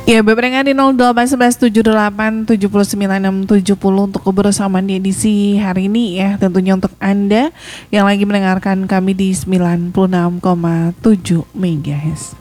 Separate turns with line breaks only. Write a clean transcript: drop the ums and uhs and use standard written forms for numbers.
Ya, beberengan di 08117787970 untuk kebersamaan di edisi hari ini ya. Tentunya untuk Anda yang lagi mendengarkan kami di 96,7 MHz.